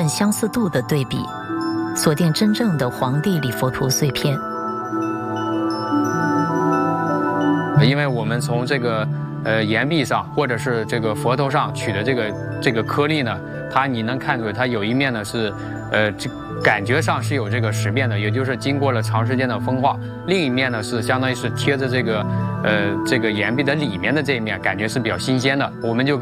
看相似度的对比，锁定真正的黄帝礼佛图碎片。 因为我们从这个岩壁上或者是这个佛头上取的这个颗粒呢，你能看出来，它有一面呢是感觉上是有这个石变的，也就是经过了长时间的风化；另一面呢是相当于是贴着这个岩壁的里面的这一面，感觉是比较新鲜的。我们就